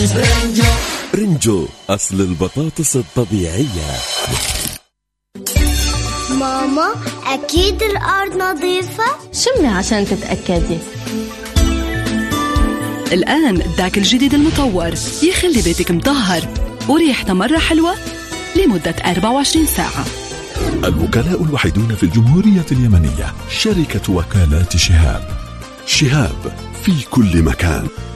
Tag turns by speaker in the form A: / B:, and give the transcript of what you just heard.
A: رنجو أصل البطاطس الطبيعية.
B: ماما أكيد الأرض نظيفة؟
C: شمي عشان تتأكدي.
D: الآن الداك الجديد المطور يخلي بيتك مطهر وريحته مرة حلوة لمدة 24 ساعة.
E: الوكلاء الوحيدون في الجمهورية اليمنية، شركة وكالات شهاب. شهاب في كل مكان.